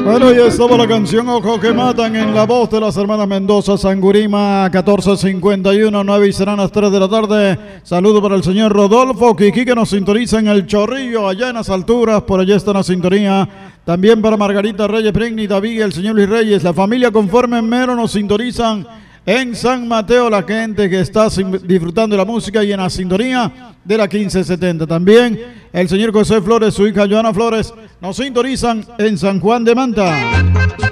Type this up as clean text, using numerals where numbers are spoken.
Bueno, ya estaba la canción Ojo que Matan en la voz de las hermanas Mendoza, Sangurima, 14:51, 9 y serán las 3 de la tarde. Saludo para el señor Rodolfo Kiki, que nos sintoniza en El Chorrillo, allá en las alturas, por allá está la sintonía. También para Margarita Reyes, Pregni, David, el señor Luis Reyes, la familia Conforme en Mero nos sintonizan en San Mateo, la gente que está disfrutando de la música y en la sintonía de la 1570. También el señor José Flores, su hija Joana Flores, nos sintonizan en San Juan de Manta.